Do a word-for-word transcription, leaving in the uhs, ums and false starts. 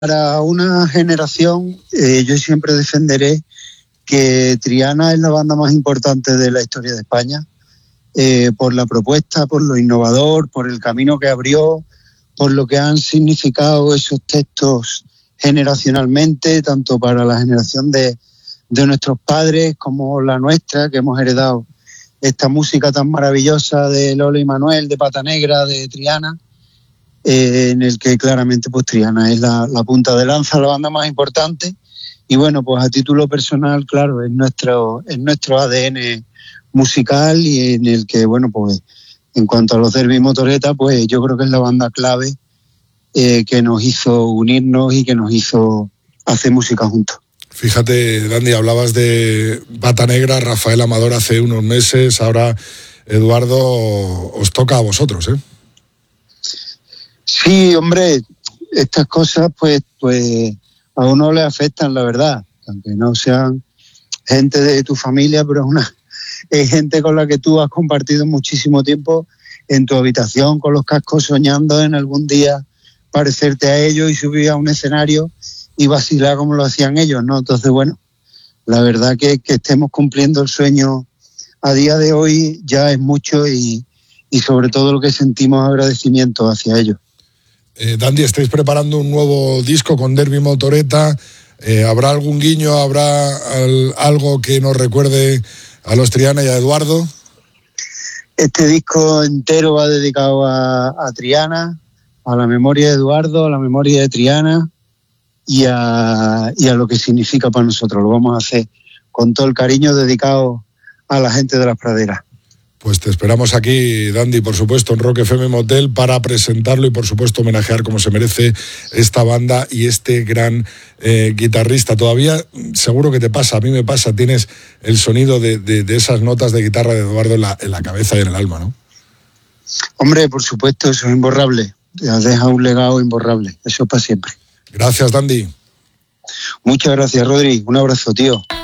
Para una generación, eh, yo siempre defenderé que Triana es la banda más importante de la historia de España, eh, por la propuesta, por lo innovador, por el camino que abrió, por lo que han significado esos textos generacionalmente, tanto para la generación de, de nuestros padres como la nuestra, que hemos heredado esta música tan maravillosa de Lolo y Manuel, de Pata Negra, de Triana, eh, en el que claramente pues Triana es la, la punta de lanza, la banda más importante. Y bueno, pues a título personal, claro, es nuestro, es nuestro A D N musical, y en el que, bueno, pues en cuanto a los Derby Motoreta, pues yo creo que es la banda clave eh, que nos hizo unirnos y que nos hizo hacer música juntos. Fíjate, Dandy, hablabas de Pata Negra, Rafael Amador hace unos meses, ahora Eduardo, os toca a vosotros, ¿eh? Sí, hombre, estas cosas pues, pues a uno le afectan, la verdad, aunque no sean gente de tu familia, pero es una es gente con la que tú has compartido muchísimo tiempo en tu habitación, con los cascos, soñando en algún día parecerte a ellos y subir a un escenario y vacilar como lo hacían ellos, ¿no? Entonces, bueno, la verdad que, que estemos cumpliendo el sueño a día de hoy ya es mucho, y, y sobre todo lo que sentimos agradecimiento hacia ellos. Eh, Dandy, estáis preparando un nuevo disco con Derby Motoreta. Eh, ¿Habrá algún guiño? ¿Habrá al, algo que nos recuerde a los Triana y a Eduardo? Este disco entero va dedicado a, a Triana, a la memoria de Eduardo, a la memoria de Triana y a, y a lo que significa para nosotros. Lo vamos a hacer con todo el cariño, dedicado a la gente de las praderas. Pues te esperamos aquí, Dandy, por supuesto, en Rock F M Motel, para presentarlo y, por supuesto, homenajear como se merece esta banda y este gran eh, guitarrista. Todavía, seguro que te pasa, a mí me pasa, tienes el sonido de, de, de esas notas de guitarra de Eduardo en la, en la cabeza y en el alma, ¿no? Hombre, por supuesto, eso es imborrable. Deja un legado imborrable. Eso es para siempre. Gracias, Dandy. Muchas gracias, Rodri. Un abrazo, tío.